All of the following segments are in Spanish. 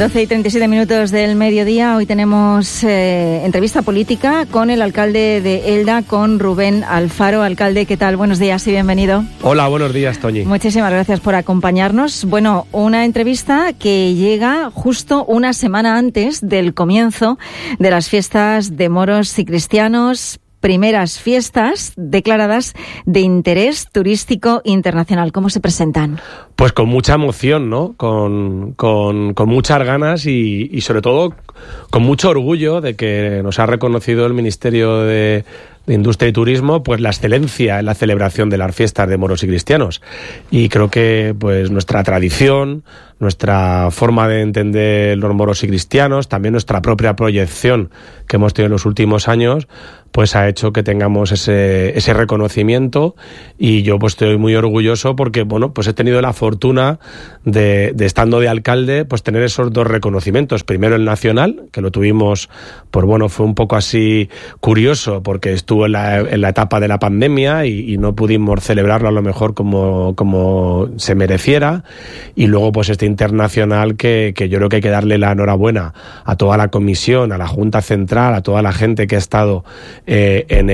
12:37 del mediodía. Hoy tenemos entrevista política con el alcalde de Elda, con Rubén Alfaro. Alcalde, ¿qué tal? Buenos días y bienvenido. Hola, buenos días, Toñi. Muchísimas gracias por acompañarnos. Bueno, una entrevista que llega justo una semana antes del comienzo de las fiestas de moros y cristianos, primeras fiestas declaradas de interés turístico internacional. ¿Cómo se presentan? Pues con mucha emoción, ¿no? Con muchas ganas y sobre todo con mucho orgullo de que nos ha reconocido el Ministerio de Industria y Turismo, pues la excelencia en la celebración de las fiestas de moros y cristianos. Y creo que pues nuestra tradición, nuestra forma de entender los moros y cristianos, también nuestra propia proyección que hemos tenido en los últimos años, pues ha hecho que tengamos ese reconocimiento, y yo pues estoy muy orgulloso porque, bueno, pues he tenido la fortuna de estando de alcalde, pues tener esos dos reconocimientos. Primero el nacional, que lo tuvimos, pues bueno, fue un poco así curioso porque estuvo en la etapa de la pandemia y no pudimos celebrarlo a lo mejor como se mereciera, y luego pues este internacional que yo creo que hay que darle la enhorabuena a toda la comisión, a la Junta Central, a toda la gente que ha estado en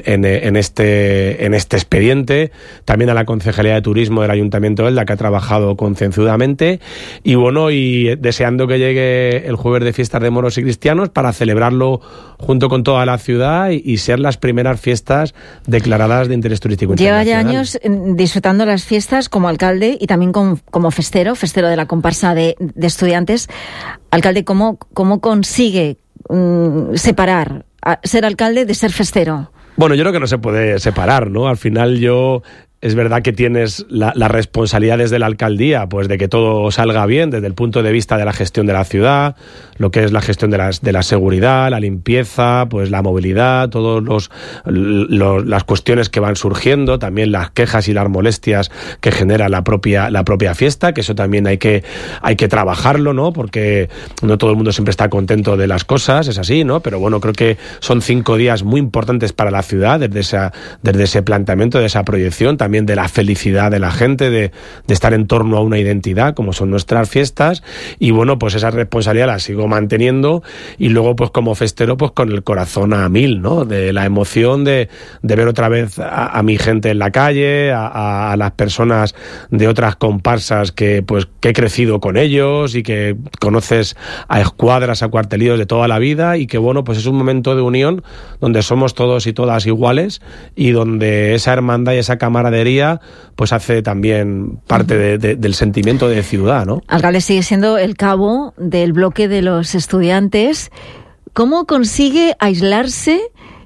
este expediente, también a la Concejalía de Turismo del Ayuntamiento de Elda, que ha trabajado concienzudamente, y bueno, y deseando que llegue el jueves de fiestas de moros y cristianos para celebrarlo junto con toda la ciudad y ser las primeras fiestas declaradas de interés turístico internacional. Lleva ya años disfrutando las fiestas como alcalde y también como festero de la comparsa de estudiantes. Alcalde, ¿cómo consigue separar ser alcalde de ser festero? Bueno, yo creo que no se puede separar, ¿no? Al final es verdad que tienes la responsabilidad desde la alcaldía, pues de que todo salga bien desde el punto de vista de la gestión de la ciudad, lo que es la gestión de la seguridad, la limpieza, pues la movilidad, todos las cuestiones que van surgiendo, también las quejas y las molestias que genera la propia fiesta, que eso también hay que trabajarlo, ¿no? Porque no todo el mundo siempre está contento de las cosas, es así, ¿no? Pero bueno, creo que son 5 días muy importantes para la ciudad desde ese planteamiento, de esa proyección, también de la felicidad de la gente, de estar en torno a una identidad como son nuestras fiestas, y bueno, pues esa responsabilidad la sigo manteniendo, y luego pues como festero pues con el corazón a 1000, ¿no? De la emoción de ver otra vez a mi gente en la calle, a las personas de otras comparsas que he crecido con ellos y que conoces a escuadras, a cuartelillos de toda la vida, y que bueno, pues es un momento de unión donde somos todos y todas iguales, y donde esa hermandad y esa camaradería pues hace también parte del sentimiento de ciudad, ¿no? Alcalde, sigue siendo el cabo del bloque de los estudiantes. ¿Cómo consigue aislarse?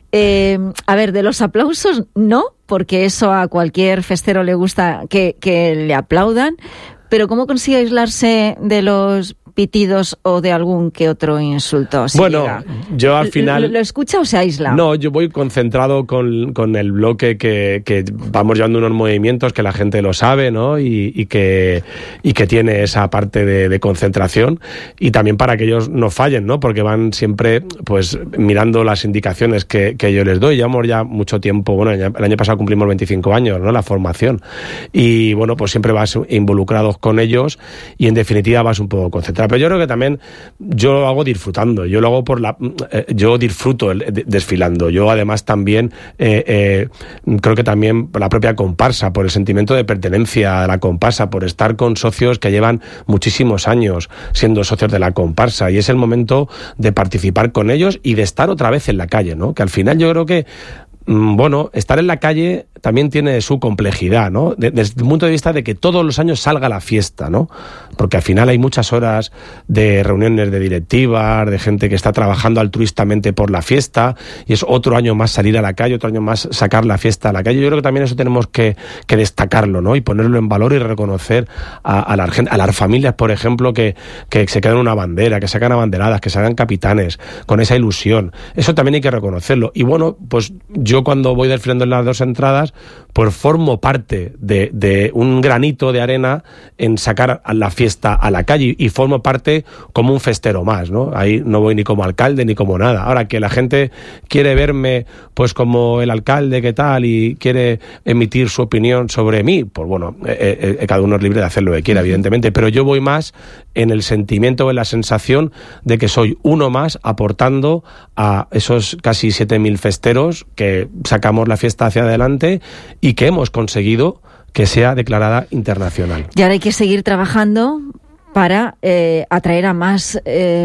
De los aplausos no, porque eso a cualquier festero le gusta que le aplaudan, pero ¿cómo consigue aislarse de los pitidos o de algún que otro insulto? Bueno, yo al final... ¿Lo escucha o se aísla? No, yo voy concentrado con el bloque que vamos llevando unos movimientos que la gente lo sabe, ¿no? Y que tiene esa parte de concentración, y también para que ellos no fallen, ¿no? Porque van siempre pues mirando las indicaciones que yo les doy. Llevamos ya mucho tiempo, bueno, el año pasado cumplimos 25 años, ¿no? La formación. Y bueno, pues siempre vas involucrados con ellos y en definitiva vas un poco concentrado. Pero yo creo que también yo lo hago disfrutando, yo lo hago yo disfruto desfilando. Yo además también creo que también por la propia comparsa, por el sentimiento de pertenencia a la comparsa, por estar con socios que llevan muchísimos años siendo socios de la comparsa, y es el momento de participar con ellos y de estar otra vez en la calle, ¿no? Que al final yo creo que bueno, estar en la calle también tiene su complejidad, ¿no? Desde el punto de vista de que todos los años salga la fiesta, ¿no? Porque al final hay muchas horas de reuniones de directivas, de gente que está trabajando altruistamente por la fiesta, y es otro año más salir a la calle, otro año más sacar la fiesta a la calle. Yo creo que también eso tenemos que destacarlo, ¿no? Y ponerlo en valor y reconocer a las familias, por ejemplo, que se quedan una bandera, que sacan abanderadas, que se hagan capitanes, con esa ilusión. Eso también hay que reconocerlo. Y bueno, pues yo cuando voy desfilando en las dos entradas, pues formo parte de un granito de arena en sacar a la fiesta a la calle y formo parte como un festero más, ¿no? Ahí no voy ni como alcalde ni como nada. Ahora que la gente quiere verme pues como el alcalde, ¿qué tal? Y quiere emitir su opinión sobre mí, pues bueno, cada uno es libre de hacer lo que quiera, evidentemente, pero yo voy más en el sentimiento o en la sensación de que soy uno más aportando a esos casi 7.000 festeros que sacamos la fiesta hacia adelante y que hemos conseguido que sea declarada internacional. Y ahora hay que seguir trabajando para atraer a más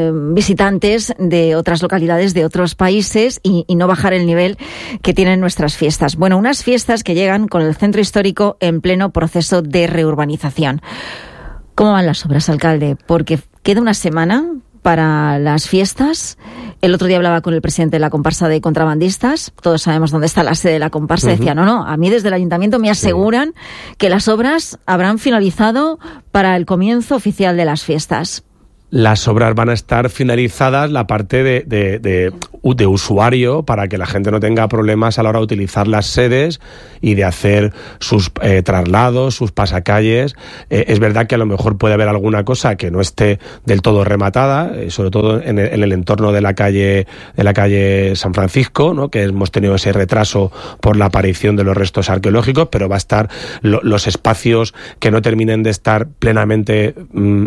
visitantes de otras localidades, de otros países y no bajar el nivel que tienen nuestras fiestas. Bueno, unas fiestas que llegan con el centro histórico en pleno proceso de reurbanización. ¿Cómo van las obras, alcalde? Porque queda una semana para las fiestas. El otro día hablaba con el presidente de la comparsa de contrabandistas. Todos sabemos dónde está la sede de la comparsa. Decía, no, a mí desde el ayuntamiento me aseguran que las obras habrán finalizado para el comienzo oficial de las fiestas. Las obras van a estar finalizadas, la parte de usuario, para que la gente no tenga problemas a la hora de utilizar las sedes y de hacer sus traslados, sus pasacalles. Es verdad que a lo mejor puede haber alguna cosa que no esté del todo rematada, sobre todo en el entorno de la calle San Francisco, ¿no? Que hemos tenido ese retraso por la aparición de los restos arqueológicos, pero va a estar los espacios que no terminen de estar plenamente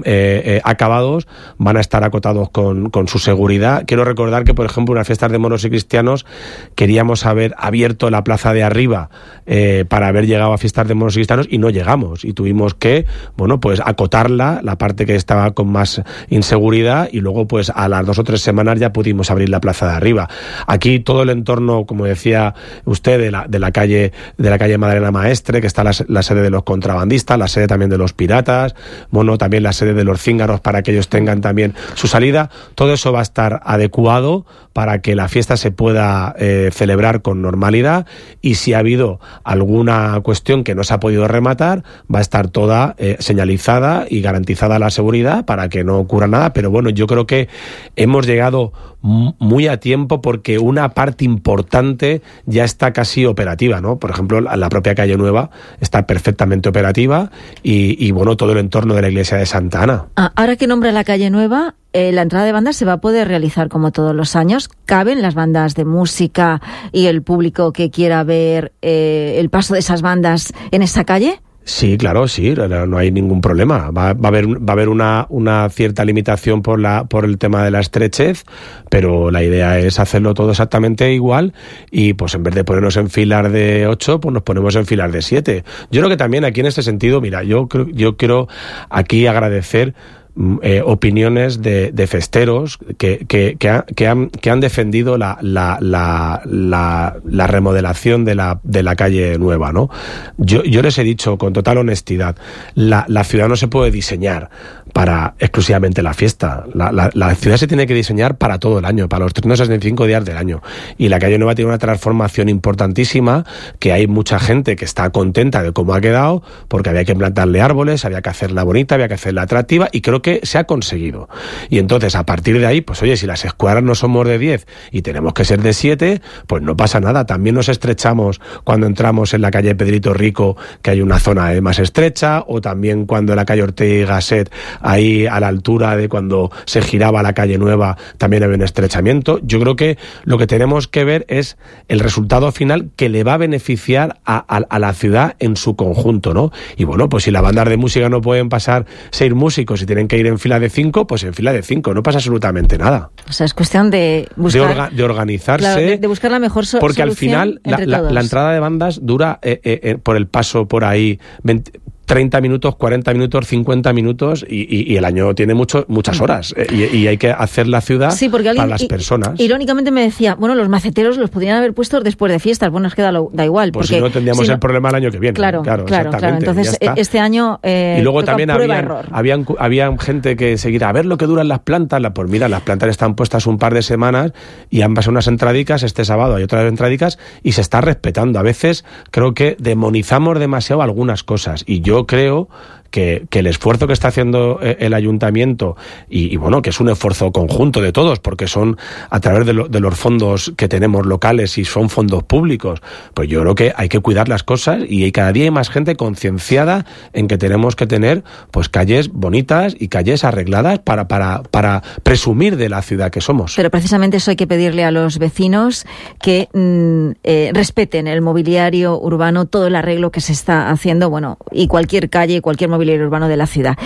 acabados, van a estar acotados con su seguridad. Quiero recordar que, por ejemplo, unas fiestas de moros y cristianos queríamos haber abierto la plaza de arriba para haber llegado a fiestas de moros y cristianos y no llegamos, y tuvimos que, bueno, pues acotarla, la parte que estaba con más inseguridad, y luego pues a las 2 o 3 semanas ya pudimos abrir la plaza de arriba. Aquí todo el entorno, como decía usted, de la calle Madalena Maestre, que está la sede de los contrabandistas, la sede también de los piratas, bueno, también la sede de los cíngaros para que ellos tengan también su salida. Todo eso va a estar adecuado para que la fiesta se pueda celebrar con normalidad, y si ha habido alguna cuestión que no se ha podido rematar, va a estar toda señalizada y garantizada la seguridad para que no ocurra nada. Pero bueno, yo creo que hemos llegado muy a tiempo, porque una parte importante ya está casi operativa, ¿no? Por ejemplo, la propia calle Nueva está perfectamente operativa y bueno, todo el entorno de la iglesia de Santa Ana. Ahora que nombra la calle Nueva, la entrada de bandas se va a poder realizar como todos los años. ¿Caben las bandas de música y el público que quiera ver el paso de esas bandas en esa calle? Sí, claro, sí, no hay ningún problema. Va a haber una cierta limitación por el tema de la estrechez, pero la idea es hacerlo todo exactamente igual, y pues en vez de ponernos en filas de 8, pues nos ponemos en filas de 7. Yo creo que también aquí en este sentido, mira, yo quiero aquí agradecer opiniones de festeros que han defendido la remodelación de la calle Nueva, ¿no? Yo les he dicho con total honestidad, la ciudad no se puede diseñar para exclusivamente la fiesta. La ciudad se tiene que diseñar para todo el año, para los 365 días del año. Y la calle Nueva tiene una transformación importantísima, que hay mucha gente que está contenta de cómo ha quedado, porque había que plantarle árboles, había que hacerla bonita, había que hacerla atractiva, y creo que se ha conseguido. Y entonces, a partir de ahí, pues oye, si las escuadras no somos de 10 y tenemos que ser de 7, pues no pasa nada. También nos estrechamos cuando entramos en la calle Pedrito Rico, que hay una zona más estrecha, o también cuando en la calle Ortega y Gasset, ahí a la altura de cuando se giraba la calle Nueva, también había un estrechamiento. Yo creo que lo que tenemos que ver es el resultado final que le va a beneficiar a la ciudad en su conjunto, ¿no? Y bueno, pues si las bandas de música no pueden pasar 6 músicos y tienen que ir en fila de 5, pues en fila de 5, no pasa absolutamente nada. O sea, es cuestión de buscar... de organizarse. Claro, de buscar la mejor solución. Porque al final la entrada de bandas dura por el paso por ahí 30 minutos, 40 minutos, 50 minutos, y el año tiene muchas horas, y hay que hacer la ciudad para las personas. Irónicamente me decía, bueno, los maceteros los podrían haber puesto después de fiestas. Bueno, es que da igual. Pues si no tendríamos el problema el año que viene. Claro. Entonces, y luego también habían gente que seguía a ver lo que duran las plantas. Pues mira, las plantas están puestas un par de semanas y han pasado unas entradicas. Este sábado hay otras entradicas y se está respetando. A veces creo que demonizamos demasiado algunas cosas, y yo creo que el esfuerzo que está haciendo el ayuntamiento, y bueno, que es un esfuerzo conjunto de todos, porque son a través de los fondos que tenemos locales y son fondos públicos, pues yo creo que hay que cuidar las cosas y cada día hay más gente concienciada en que tenemos que tener pues calles bonitas y calles arregladas para presumir de la ciudad que somos. Pero precisamente eso hay que pedirle a los vecinos, que respeten el mobiliario urbano, todo el arreglo que se está haciendo, bueno, y cualquier calle, cualquier mobiliario urbano de la ciudad.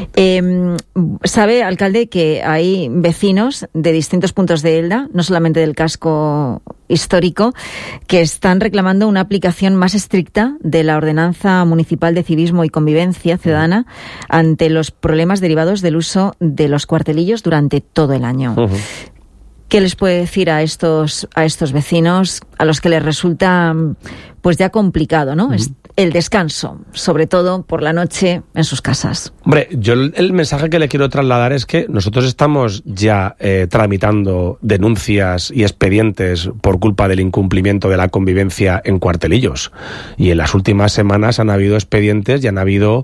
Sabe, alcalde, que hay vecinos de distintos puntos de Elda, no solamente del casco histórico, que están reclamando una aplicación más estricta de la Ordenanza Municipal de Civismo y Convivencia Ciudadana ante los problemas derivados del uso de los cuartelillos durante todo el año. ¿Qué les puede decir a estos vecinos a los que les resulta pues ya complicado, ¿no? El descanso, sobre todo por la noche en sus casas? Hombre, yo el mensaje que le quiero trasladar es que nosotros estamos ya tramitando denuncias y expedientes por culpa del incumplimiento de la convivencia en cuartelillos. Y en las últimas semanas han habido expedientes y han habido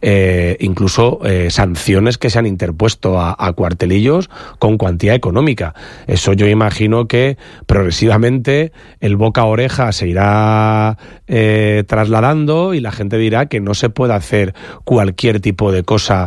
incluso sanciones que se han interpuesto a cuartelillos con cuantía económica. Eso yo imagino que progresivamente el boca a oreja se irá trasladando y la gente dirá que no se puede hacer cualquier tipo de cosa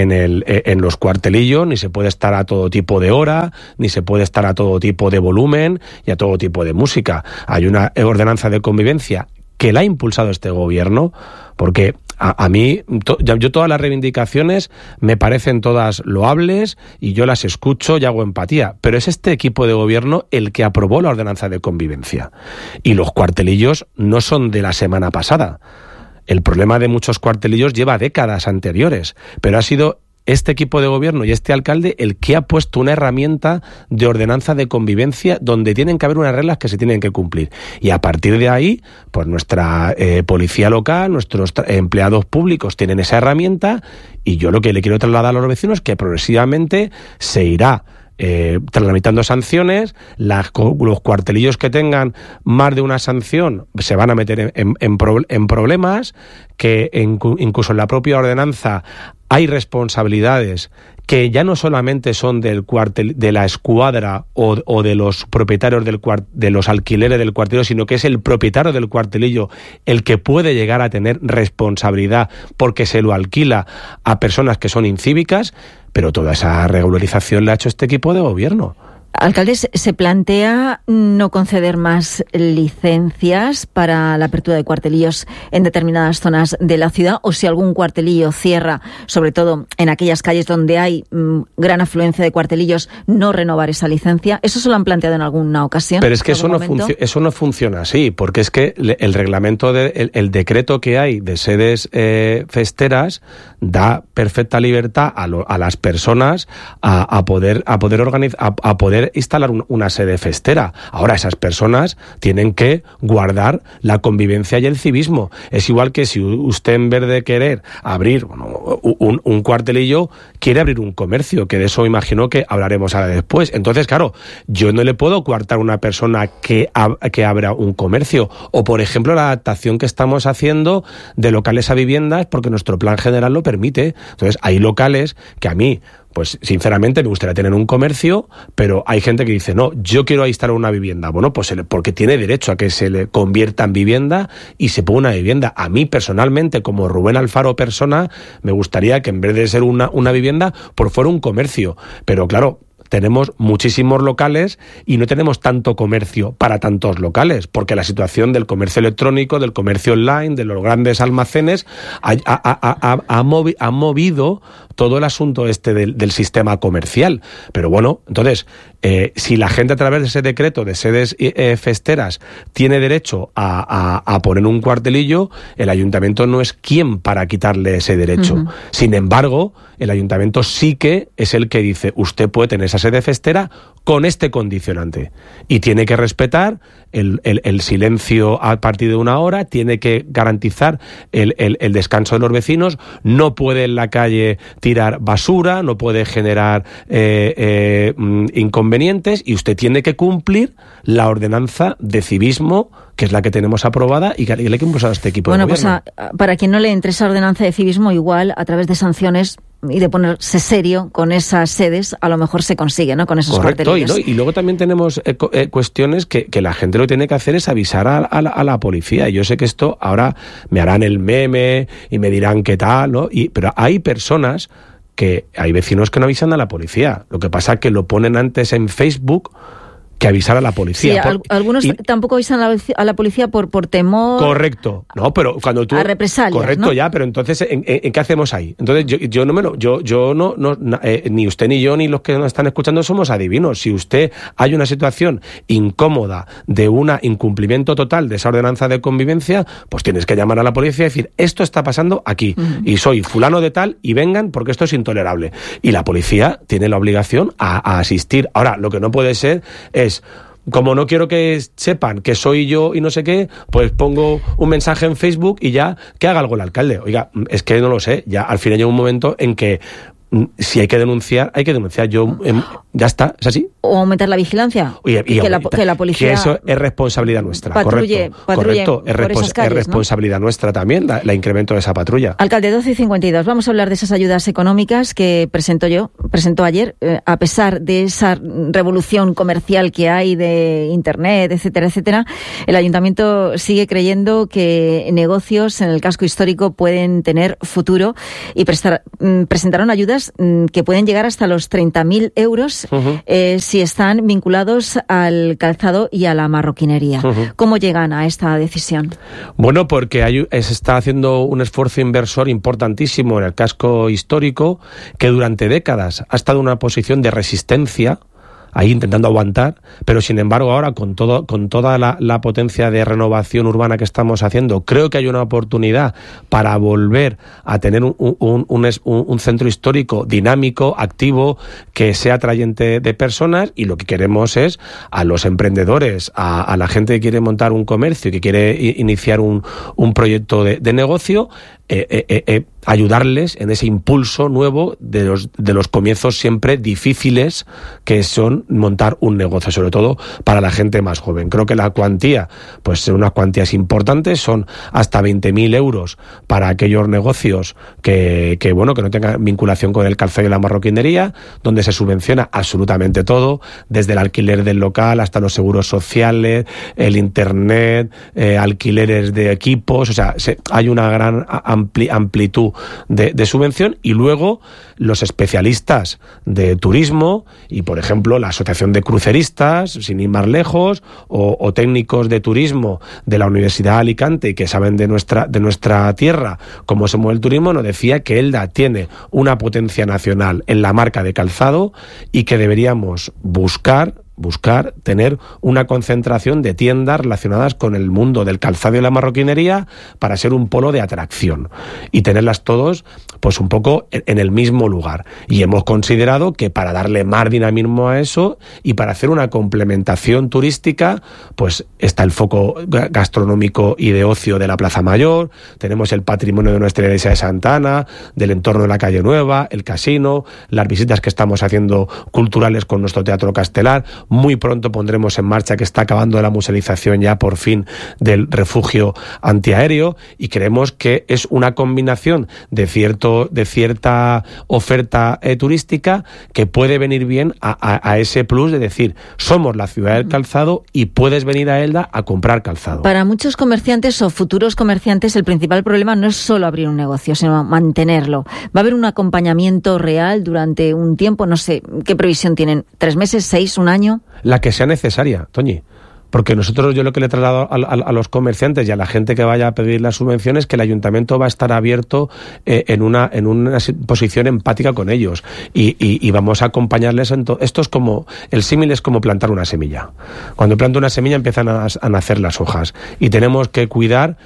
en los cuartelillos, ni se puede estar a todo tipo de hora, ni se puede estar a todo tipo de volumen y a todo tipo de música. Hay una ordenanza de convivencia que la ha impulsado este gobierno, porque a mí, yo todas las reivindicaciones me parecen todas loables y yo las escucho y hago empatía, pero es este equipo de gobierno el que aprobó la ordenanza de convivencia. Y los cuartelillos no son de la semana pasada. El problema de muchos cuartelillos lleva décadas anteriores, pero ha sido este equipo de gobierno y este alcalde el que ha puesto una herramienta de ordenanza de convivencia donde tienen que haber unas reglas que se tienen que cumplir. Y a partir de ahí, pues nuestra policía local, nuestros empleados públicos tienen esa herramienta, y yo lo que le quiero trasladar a los vecinos es que progresivamente se irá tramitando sanciones. Los cuartelillos que tengan más de una sanción se van a meter en problemas, que incluso en la propia ordenanza hay responsabilidades que ya no solamente son del de la escuadra o de los propietarios de los alquileres del cuartelillo, sino que es el propietario del cuartelillo el que puede llegar a tener responsabilidad porque se lo alquila a personas que son incívicas, pero toda esa regularización la ha hecho este equipo de gobierno. Alcalde, ¿se plantea no conceder más licencias para la apertura de cuartelillos en determinadas zonas de la ciudad? O si algún cuartelillo cierra, sobre todo en aquellas calles donde hay gran afluencia de cuartelillos, no renovar esa licencia. ¿Eso se lo han planteado en alguna ocasión? Pero es que eso no funciona así, porque es que el reglamento, el decreto que hay de sedes festeras da perfecta libertad a las personas a poder organizar, a poder instalar una sede festera. Ahora, esas personas tienen que guardar la convivencia y el civismo. Es igual que si usted, en vez de querer abrir un cuartelillo, quiere abrir un comercio, que de eso imagino que hablaremos ahora después. Entonces, claro, yo no le puedo coartar a una persona que abra un comercio. O, por ejemplo, la adaptación que estamos haciendo de locales a viviendas, porque nuestro plan general lo permite. Entonces, hay locales que a mí, pues sinceramente me gustaría tener un comercio, pero hay gente que dice, no, yo quiero instalar una vivienda. Bueno, pues porque tiene derecho a que se le convierta en vivienda y se ponga una vivienda. A mí personalmente, como Rubén Alfaro persona, me gustaría que en vez de ser una vivienda, pues fuera un comercio. Pero claro, tenemos muchísimos locales y no tenemos tanto comercio para tantos locales, porque la situación del comercio electrónico, del comercio online, de los grandes almacenes, ha movido todo el asunto del sistema comercial. Pero bueno, entonces, si la gente a través de ese decreto de sedes festeras tiene derecho a poner un cuartelillo, el ayuntamiento no es quien para quitarle ese derecho. Uh-huh. Sin embargo, el ayuntamiento sí que es el que dice, usted puede tener esa sede festera con este condicionante, y tiene que respetar el silencio a partir de una hora, tiene que garantizar el descanso de los vecinos, no puede en la calle tirar basura, no puede generar inconvenientes, y usted tiene que cumplir la ordenanza de civismo que es la que tenemos aprobada y que hay que impulsar a este equipo de gobierno. Pues para quien no le entre esa ordenanza de civismo, igual a través de sanciones y de ponerse serio con esas sedes, a lo mejor se consigue, ¿no? Con esos cuartelillos. Y luego también tenemos cuestiones que la gente lo que tiene que hacer es avisar a la policía. Y yo sé que esto ahora me harán el meme y me dirán qué tal, ¿no? Pero hay personas que hay vecinos que no avisan a la policía. Lo que pasa es que lo ponen antes en Facebook que avisar a la policía. Sí, algunos tampoco avisan a la policía por temor. Correcto. No, pero cuando tú... A represalias, correcto, ¿no? Ya, pero entonces, ¿en qué hacemos ahí? Entonces, ni usted ni yo ni los que nos están escuchando somos adivinos. Si usted hay una situación incómoda de un incumplimiento total de esa ordenanza de convivencia, pues tienes que llamar a la policía y decir, esto está pasando aquí, y soy fulano de tal, y vengan porque esto es intolerable. Y la policía tiene la obligación a asistir. Ahora, lo que no puede ser es, como no quiero que sepan que soy yo y no sé qué, pues pongo un mensaje en Facebook y ya que haga algo el alcalde. Oiga, es que no lo sé, ya al final llega un momento en que si hay que denunciar, hay que denunciar. Ya está, ¿es así? O aumentar la vigilancia. Oye, que la policía... Que eso es responsabilidad nuestra. Patrulle correcto. Es responsabilidad nuestra también, la incremento de esa patrulla. Alcalde, 12:52. Vamos a hablar de esas ayudas económicas que presentó ayer, a pesar de esa revolución comercial que hay de Internet, etcétera, etcétera. El Ayuntamiento sigue creyendo que negocios en el casco histórico pueden tener futuro y presentaron ayudas que pueden llegar hasta los 30.000 euros si están vinculados al calzado y a la marroquinería. ¿Cómo llegan a esta decisión? Bueno, porque se está haciendo un esfuerzo inversor importantísimo en el casco histórico que durante décadas ha estado en una posición de resistencia, ahí intentando aguantar, pero sin embargo ahora con toda la potencia de renovación urbana que estamos haciendo, creo que hay una oportunidad para volver a tener un centro histórico dinámico, activo, que sea atrayente de personas, y lo que queremos es a los emprendedores, a la gente que quiere montar un comercio y que quiere iniciar un proyecto de negocio, ayudarles en ese impulso nuevo de los comienzos siempre difíciles que son montar un negocio, sobre todo para la gente más joven. Creo que la cuantía, pues son unas cuantías importantes, son hasta 20.000 euros para aquellos negocios que no tengan vinculación con el calzado y la marroquinería, donde se subvenciona absolutamente todo, desde el alquiler del local hasta los seguros sociales, el internet, alquileres de equipos, o sea, hay una gran amplitud de subvención, y luego los especialistas de turismo y, por ejemplo, la Asociación de Cruceristas, sin ir más lejos, o técnicos de turismo de la Universidad de Alicante y que saben de nuestra tierra cómo se mueve el turismo, nos decía que Elda tiene una potencia nacional en la marca de calzado y que deberíamos buscar tener una concentración de tiendas relacionadas con el mundo del calzado y la marroquinería para ser un polo de atracción y tenerlas todos pues un poco en el mismo lugar. Y hemos considerado que para darle más dinamismo a eso y para hacer una complementación turística, pues está el foco gastronómico y de ocio de la Plaza Mayor, tenemos el patrimonio de nuestra iglesia de Santa Ana, del entorno de la Calle Nueva, el casino, las visitas que estamos haciendo culturales con nuestro Teatro Castelar. Muy pronto pondremos en marcha, que está acabando la musealización ya por fin del refugio antiaéreo, y creemos que es una combinación de cierta oferta turística que puede venir bien a ese plus de decir, somos la ciudad del calzado y puedes venir a Elda a comprar calzado. Para muchos comerciantes o futuros comerciantes el principal problema no es solo abrir un negocio, sino mantenerlo. ¿Va a haber un acompañamiento real durante un tiempo? No sé, ¿qué previsión tienen? ¿3 meses, 6, 1 año? La que sea necesaria, Toñi. Porque yo lo que le he trasladado a los comerciantes y a la gente que vaya a pedir las subvenciones es que el ayuntamiento va a estar abierto en una posición empática con ellos y vamos a acompañarles en todo. Esto es como, el símil es como plantar una semilla. Cuando planto una semilla empiezan a nacer las hojas y tenemos que cuidar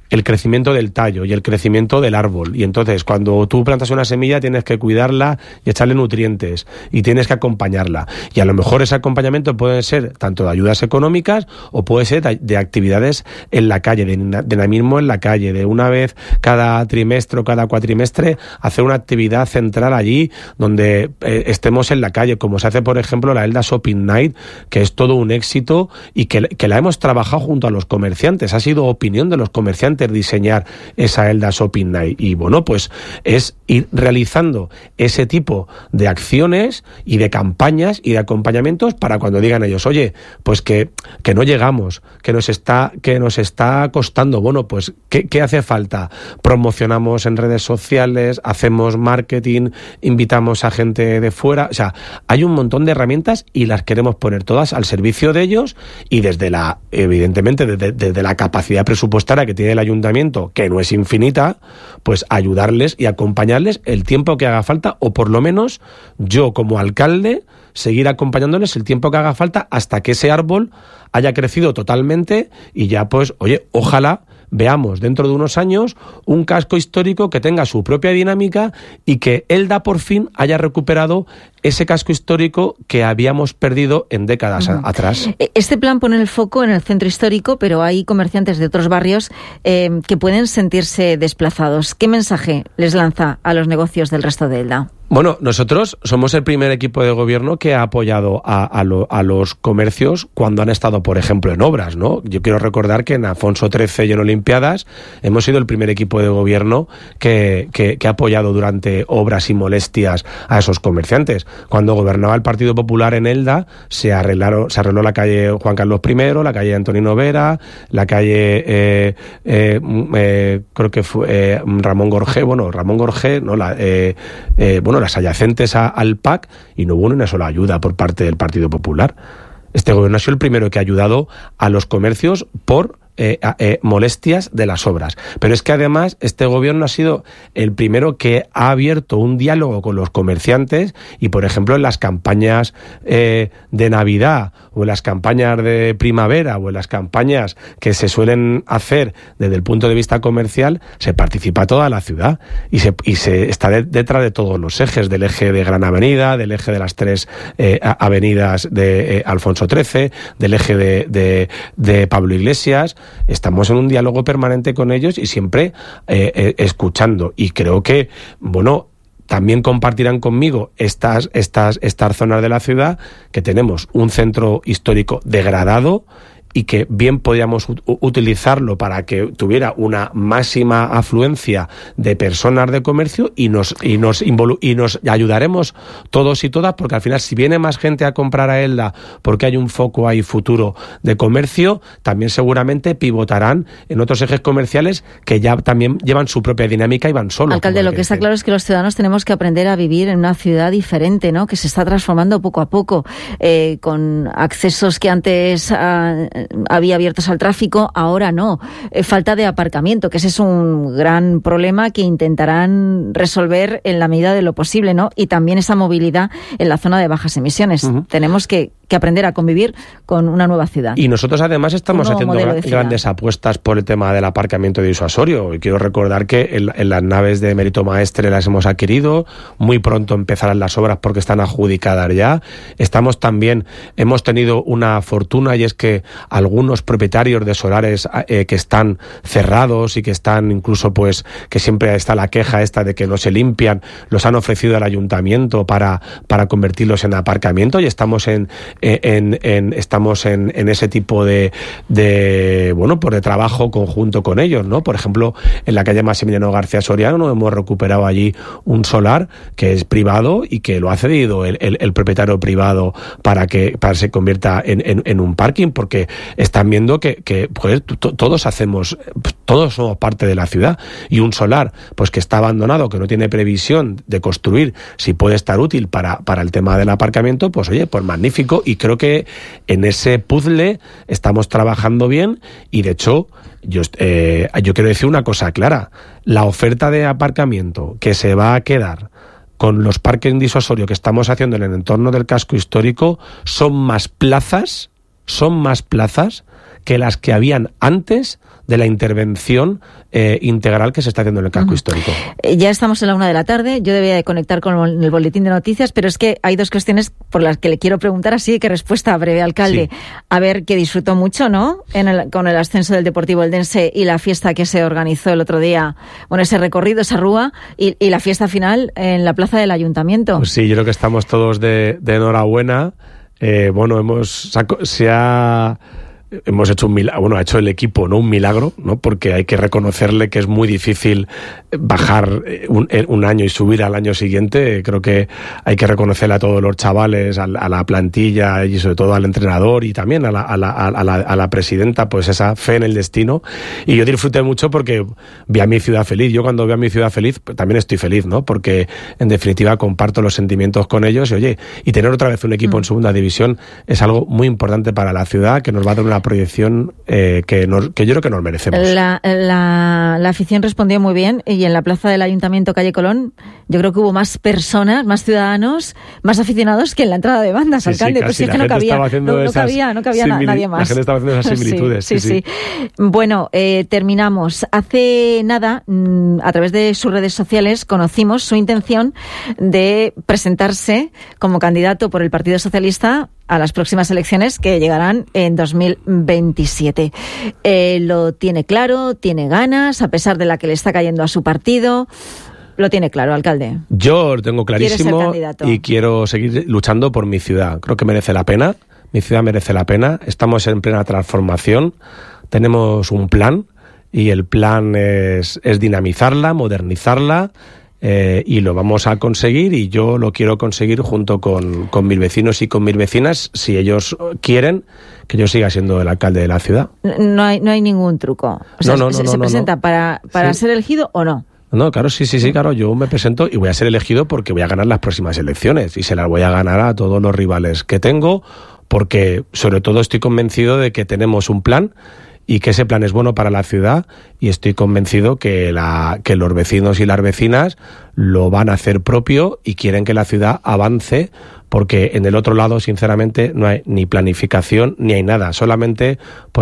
el crecimiento del tallo y el crecimiento del árbol. Y entonces, cuando tú plantas una semilla, tienes que cuidarla y echarle nutrientes y tienes que acompañarla. Y a lo mejor ese acompañamiento puede ser tanto de ayudas económicas o puede ser de actividades en la calle, de dinamismo en la calle, de una vez cada trimestre o cada cuatrimestre hacer una actividad central allí donde estemos en la calle, como se hace, por ejemplo, la Elda Shopping Night, que es todo un éxito y que la hemos trabajado junto a los comerciantes. Ha sido opinión de los comerciantes diseñar esa Elda Shopping Night. Y bueno, pues es ir realizando ese tipo de acciones y de campañas y de acompañamientos para cuando digan ellos, oye, pues que no llegamos, que nos está costando. Bueno, pues ¿qué hace falta? Promocionamos en redes sociales, hacemos marketing, invitamos a gente de fuera. O sea, hay un montón de herramientas y las queremos poner todas al servicio de ellos y evidentemente desde la capacidad presupuestaria que tiene el ayuntamiento, que no es infinita, pues ayudarles y acompañarles el tiempo que haga falta, o por lo menos yo como alcalde seguir acompañándoles el tiempo que haga falta hasta que ese árbol haya crecido totalmente y ya pues, oye, ojalá veamos dentro de unos años un casco histórico que tenga su propia dinámica y que Elda por fin haya recuperado ese casco histórico que habíamos perdido en décadas atrás. Este plan pone el foco en el centro histórico, pero hay comerciantes de otros barrios que pueden sentirse desplazados. ¿Qué mensaje les lanza a los negocios del resto de Elda? Bueno, nosotros somos el primer equipo de gobierno que ha apoyado a los comercios cuando han estado, por ejemplo, en obras, ¿no? Yo quiero recordar que en Afonso XIII y en Olimpiadas hemos sido el primer equipo de gobierno que ha apoyado durante obras y molestias a esos comerciantes. Cuando gobernaba el Partido Popular en Elda, se arregló la calle Juan Carlos I, la calle Antonino Vera, la calle creo que fue Ramón Gorgé, las adyacentes al PAC, y no hubo ni una sola ayuda por parte del Partido Popular. Este gobierno ha sido el primero que ha ayudado a los comercios por molestias de las obras. Pero es que además este gobierno ha sido el primero que ha abierto un diálogo con los comerciantes y, por ejemplo, en las campañas de Navidad o en las campañas de primavera o en las campañas que se suelen hacer desde el punto de vista comercial, se participa toda la ciudad y se está detrás de todos los ejes, del eje de Gran Avenida, del eje de las tres avenidas de Alfonso XIII, del eje de Pablo Iglesias. Estamos en un diálogo permanente con ellos y siempre escuchando. Y creo que, bueno, también compartirán conmigo estas zonas de la ciudad, que tenemos un centro histórico degradado y que bien podíamos utilizarlo para que tuviera una máxima afluencia de personas de comercio y nos ayudaremos todos y todas, porque al final, si viene más gente a comprar a Elda porque hay un foco ahí futuro de comercio, también seguramente pivotarán en otros ejes comerciales que ya también llevan su propia dinámica y van solos. Alcalde, lo que está claro es que los ciudadanos tenemos que aprender a vivir en una ciudad diferente, ¿no? Que se está transformando poco a poco, con accesos que antes había abiertos al tráfico, ahora no. Falta de aparcamiento, que ese es un gran problema que intentarán resolver en la medida de lo posible, ¿no? Y también esa movilidad en la zona de bajas emisiones. Tenemos que aprender a convivir con una nueva ciudad. Y nosotros además estamos haciendo grandes apuestas por el tema del aparcamiento disuasorio. Y quiero recordar que en las naves de Mérito Maestre las hemos adquirido, muy pronto empezarán las obras porque están adjudicadas ya. Hemos tenido una fortuna, y es que algunos propietarios de solares que están cerrados y que están incluso, pues, que siempre está la queja esta de que no se limpian, los han ofrecido al ayuntamiento para convertirlos en aparcamiento, y estamos en ese tipo de trabajo conjunto con ellos, ¿no? Por ejemplo, en la calle Maximiliano García Soriano hemos recuperado allí un solar que es privado y que lo ha cedido el propietario privado para que se convierta en un parking, porque están viendo que joder, todos somos parte de la ciudad, y un solar pues que está abandonado, que no tiene previsión de construir, si puede estar útil para el tema del aparcamiento, pues oye, pues magnífico. Y creo que en ese puzzle estamos trabajando bien, y de hecho yo quiero decir una cosa clara: la oferta de aparcamiento que se va a quedar con los parques disuasorios que estamos haciendo en el entorno del casco histórico son más plazas que las que habían antes de la intervención integral que se está haciendo en el casco histórico. Ya estamos en la 1:00 p.m, yo debía de conectar con el boletín de noticias, pero es que hay dos cuestiones por las que le quiero preguntar, así que respuesta breve, alcalde. Sí. A ver, que disfrutó mucho, ¿no?, con el ascenso del Deportivo Eldense y la fiesta que se organizó el otro día, bueno, ese recorrido, esa rúa y la fiesta final en la plaza del Ayuntamiento. Pues sí, yo creo que estamos todos de enhorabuena. Bueno, hemos hecho un milagro, bueno, ha hecho el equipo, ¿no?, un milagro, ¿no?, porque hay que reconocerle que es muy difícil bajar un año y subir al año siguiente. Creo que hay que reconocerle a todos los chavales, a la plantilla y sobre todo al entrenador y también a la presidenta, pues esa fe en el destino. Y yo disfruté mucho porque vi a mi ciudad feliz. Yo cuando veo a mi ciudad feliz, pues también estoy feliz, ¿no?, porque en definitiva comparto los sentimientos con ellos y tener otra vez un equipo en segunda división es algo muy importante para la ciudad, que nos va a dar una proyección que yo creo que nos merecemos. La afición respondió muy bien y en la plaza del Ayuntamiento, calle Colón, yo creo que hubo más personas, más ciudadanos, más aficionados que en la entrada de bandas, sí, alcalde. Sí, pues es que no cabía nadie más. La gente estaba haciendo esas similitudes. Sí. Bueno, terminamos. Hace nada, a través de sus redes sociales, conocimos su intención de presentarse como candidato por el Partido Socialista a las próximas elecciones que llegarán en 2027. Lo tiene claro, tiene ganas, a pesar de la que le está cayendo a su partido. Lo tiene claro, alcalde. Yo lo tengo clarísimo y quiero seguir luchando por mi ciudad. Creo que merece la pena. Mi ciudad merece la pena. Estamos en plena transformación. Tenemos un plan y el plan es dinamizarla, modernizarla. Y lo vamos a conseguir y yo lo quiero conseguir junto con mis vecinos y con mis vecinas, si ellos quieren que yo siga siendo el alcalde de la ciudad. No hay ningún truco. O sea, ¿se presenta para ser elegido o no? No, claro, sí, claro, yo me presento y voy a ser elegido porque voy a ganar las próximas elecciones y se las voy a ganar a todos los rivales que tengo, porque sobre todo estoy convencido de que tenemos un plan y que ese plan es bueno para la ciudad y estoy convencido que los vecinos y las vecinas lo van a hacer propio y quieren que la ciudad avance, porque en el otro lado, sinceramente, no hay ni planificación ni hay nada, solamente por